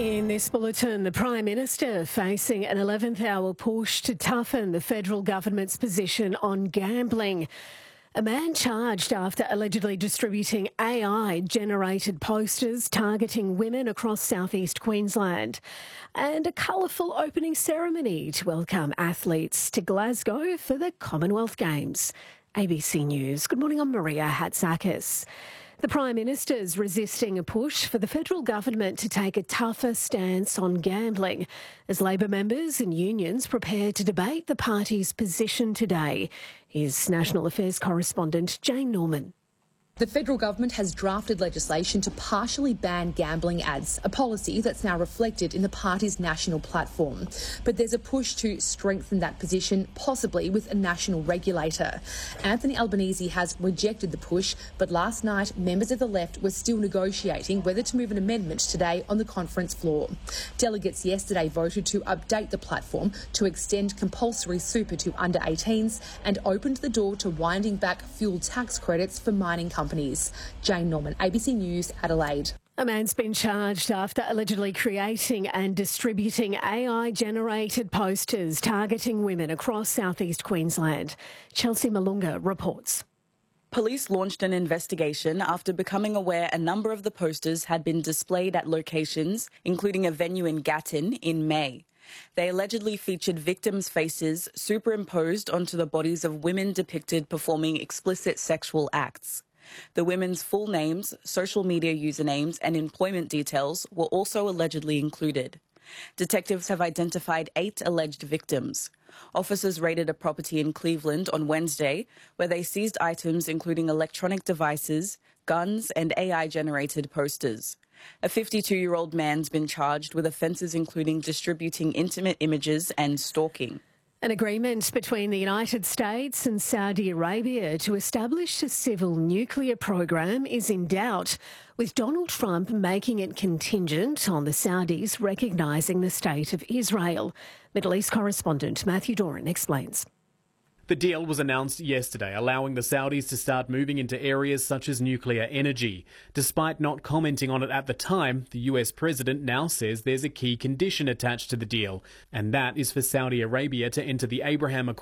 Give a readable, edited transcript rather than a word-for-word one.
In this bulletin, the Prime Minister facing an 11th hour push to toughen the federal government's position on gambling. A man charged after allegedly distributing AI-generated posters targeting women across southeast Queensland. And a colourful opening ceremony to welcome athletes to Glasgow for the Commonwealth Games. ABC News. Good morning, I'm Maria Hatzakis. The Prime Minister's resisting a push for the federal government to take a tougher stance on gambling as Labor members and unions prepare to debate the party's position today. Here's National Affairs correspondent Jane Norman. The federal government has drafted legislation to partially ban gambling ads, a policy that's now reflected in the party's national platform. But there's a push to strengthen that position, possibly with a national regulator. Anthony Albanese has rejected the push, but last night members of the left were still negotiating whether to move an amendment today on the conference floor. Delegates yesterday voted to update the platform to extend compulsory super to under 18s and opened the door to winding back fuel tax credits for mining companies. Jane Norman, ABC News, Adelaide. A man's been charged after allegedly creating and distributing AI-generated posters targeting women across southeast Queensland. Chelsea Malunga reports. Police launched an investigation after becoming aware a number of the posters had been displayed at locations, including a venue in Gatton, in May. They allegedly featured victims' faces superimposed onto the bodies of women depicted performing explicit sexual acts. The women's full names, social media usernames and employment details were also allegedly included. Detectives have identified 8 alleged victims. Officers raided a property in Cleveland on Wednesday where they seized items including electronic devices, guns and AI-generated posters. A 52-year-old man's been charged with offences including distributing intimate images and stalking. An agreement between the United States and Saudi Arabia to establish a civil nuclear program is in doubt, with Donald Trump making it contingent on the Saudis recognising the State of Israel. Middle East correspondent Matthew Doran explains. The deal was announced yesterday, allowing the Saudis to start moving into areas such as nuclear energy. Despite not commenting on it at the time, the US president now says there's a key condition attached to the deal, and that is for Saudi Arabia to enter the Abraham Accords